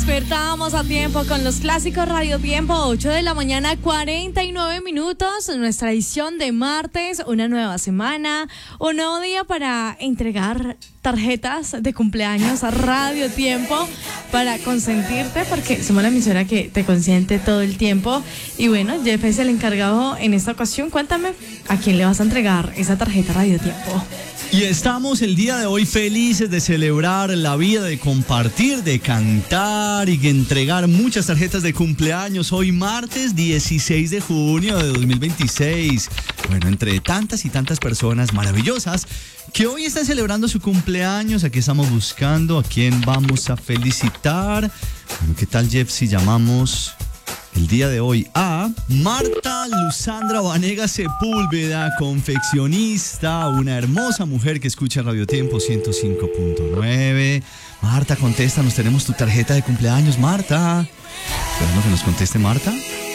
Despertamos a tiempo con los clásicos Radio Tiempo, 8 de la mañana, 49 minutos, nuestra edición de martes, una nueva semana, un nuevo día para entregar tarjetas de cumpleaños a Radio Tiempo para consentirte, porque somos la emisora que te consiente todo el tiempo. Y bueno, Jeff es el encargado en esta ocasión. Cuéntame, ¿a quién le vas a entregar esa tarjeta Radio Tiempo? Y estamos el día de hoy felices de celebrar la vida, de compartir, de cantar y de entregar muchas tarjetas de cumpleaños. Hoy martes 16 de junio de 2026. Bueno, entre tantas y tantas personas maravillosas que hoy están celebrando su cumpleaños, aquí estamos buscando a quién vamos a felicitar. Bueno, ¿qué tal, Jeff, si llamamos el día de hoy a Marta Luzandra Vanega Sepúlveda, confeccionista, una hermosa mujer que escucha Radio Tiempo 105.9. Marta, contéstanos, tenemos tu tarjeta de cumpleaños, Marta. Esperamos que nos conteste Marta.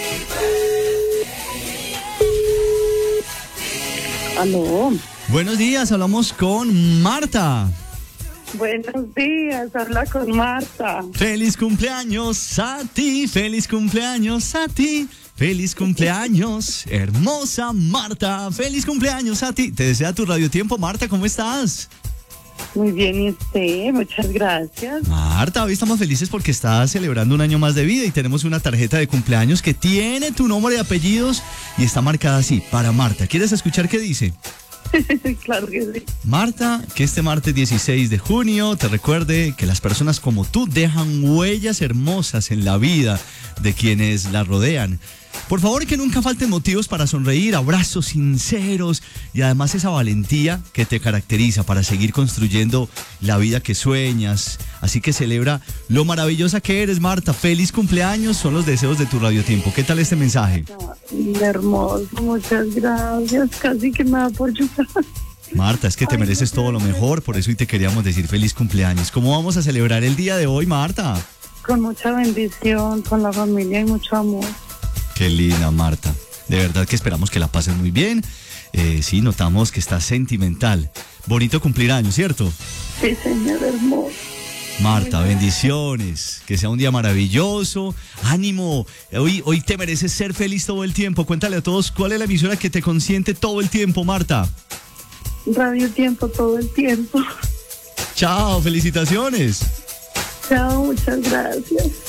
Aló. Buenos días, hablamos con Marta. Buenos días, habla con Marta. Feliz cumpleaños a ti, feliz cumpleaños a ti, feliz cumpleaños, hermosa Marta, feliz cumpleaños a ti. Te desea tu Radio Tiempo, Marta, ¿cómo estás? Muy bien, ¿y usted? Muchas gracias. Marta, hoy estamos felices porque estás celebrando un año más de vida y tenemos una tarjeta de cumpleaños que tiene tu nombre y apellidos y está marcada así, para Marta. ¿Quieres escuchar qué dice? Claro que sí. Marta, que este martes 16 de junio te recuerde que las personas como tú dejan huellas hermosas en la vida de quienes la rodean. Por favor, que nunca falten motivos para sonreír, abrazos sinceros y además esa valentía que te caracteriza para seguir construyendo la vida que sueñas. Así que celebra lo maravillosa que eres, Marta. Feliz cumpleaños, son los deseos de tu Radio Tiempo. ¿Qué tal este mensaje? Hermoso, muchas gracias. Casi que me da por llorar. Marta, es que te mereces todo lo mejor, por eso hoy te queríamos decir feliz cumpleaños. ¿Cómo vamos a celebrar el día de hoy, Marta? Con mucha bendición, con la familia y mucho amor. Qué linda, Marta. De verdad que esperamos que la pases muy bien. Sí, notamos que estás sentimental. Bonito cumplir años, ¿cierto? Sí, señor, hermoso. Marta, bendiciones. Que sea un día maravilloso. Ánimo. Hoy te mereces ser feliz todo el tiempo. Cuéntale a todos cuál es la emisora que te consiente todo el tiempo, Marta. Radio Tiempo todo el tiempo. Chao, felicitaciones. Chao, muchas gracias.